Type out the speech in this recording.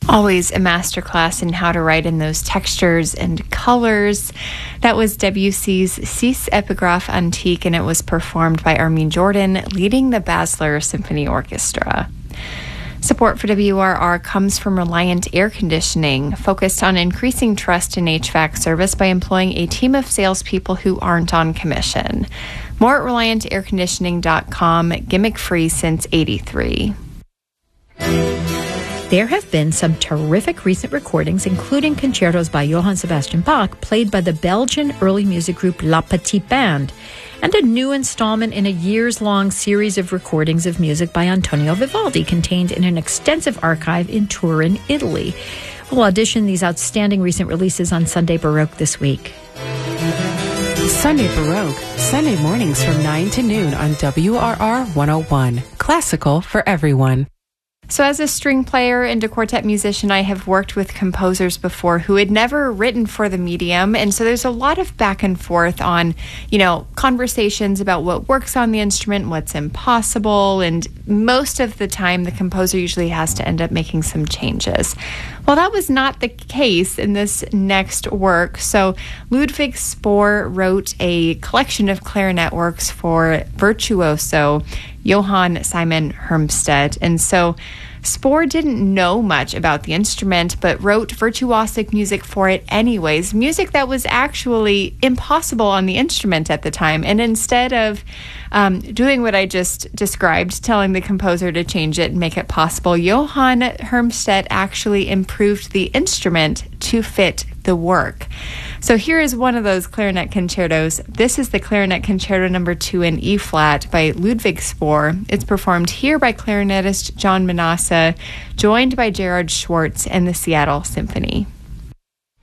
Always a masterclass in how to write in those textures and colors. That was Debussy's Six Epigraphes Antiques, and it was performed by Armin Jordan, leading the Basler Symphony Orchestra. Support for WRR comes from Reliant Air Conditioning, focused on increasing trust in HVAC service by employing a team of salespeople who aren't on commission. More at ReliantAirConditioning.com, gimmick-free since '83. There have been some terrific recent recordings, including concertos by Johann Sebastian Bach, played by the Belgian early music group La Petite Band, and a new installment in a years-long series of recordings of music by Antonio Vivaldi, contained in an extensive archive in Turin, Italy. We'll audition these outstanding recent releases on Sunday Baroque this week. Sunday Baroque, Sunday mornings from 9 to noon on WRR 101. Classical for everyone. So as a string player and a quartet musician, I have worked with composers before who had never written for the medium. And so there's a lot of back and forth on, conversations about what works on the instrument, what's impossible. And most of the time, the composer usually has to end up making some changes. Well, that was not the case in this next work. So Ludwig Spohr wrote a collection of clarinet works for virtuoso Johann Simon Hermstedt. And so Spohr didn't know much about the instrument, but wrote virtuosic music for it anyways, music that was actually impossible on the instrument at the time. And instead of doing what I just described, telling the composer to change it and make it possible, Johann Hermstedt actually improved the instrument to fit the work. So here is one of those clarinet concertos. This is the Clarinet Concerto No. 2 in E-flat by Ludwig Spohr. It's performed here by clarinetist John Manassa, joined by Gerard Schwartz and the Seattle Symphony.